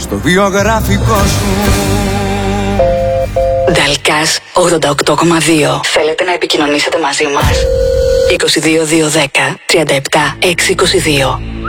στο βιογραφικό σου. Dalkas 88,2. Θέλετε να επικοινωνήσετε μαζί μας? 22210 37 622.